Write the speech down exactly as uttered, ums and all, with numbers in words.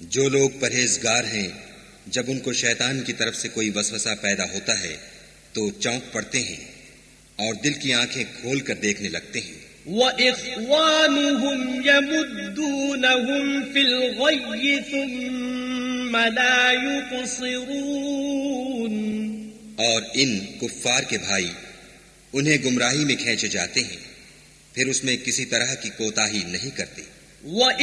जो लोग परहेजगार हैं, जब उनको शैतान की तरफ से कोई वसवसा पैदा होता है तो चौंक पड़ते हैं और दिल की आंखें खोल कर देखने लगते हैं। वइख्वानुहुम यमुद्दूनहुम फिल गय्यि सुम्मा ला युक़सिरून। और इन कुफ्फार के भाई उन्हें गुमराही में खींचे जाते हैं, फिर उसमें किसी तरह की कोताही नहीं करते।